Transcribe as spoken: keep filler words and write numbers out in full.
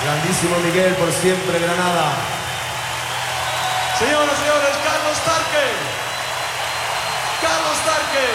Grandísimo Miguel, por siempre Granada. Señoras y señores, Carlos Tarque. Carlos Tarque.